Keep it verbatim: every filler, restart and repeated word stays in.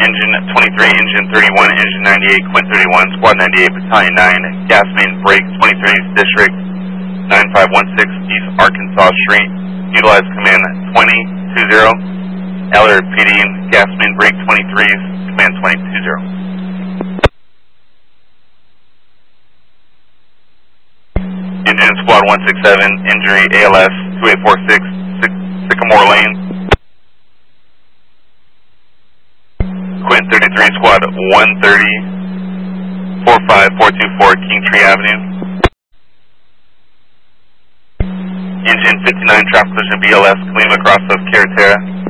Engine twenty-three, Engine thirty-one, Engine ninety-eight, Quint thirty-one, Squad ninety-eight, Battalion nine, gas main break twenty-three, District nine five one six, East Arkansas Street. Utilize command twenty two zero. Allard P D, gas main break twenty-three, command twenty two zero. Engine Squad one six seven, injury A L S two eight four six, Sycamore Lane. Quint thirty-three, Squad one thirty, four five four two four, Kingtree Avenue. Engine fifty-nine, traffic collision B L S, Kalima Cross of Carretera.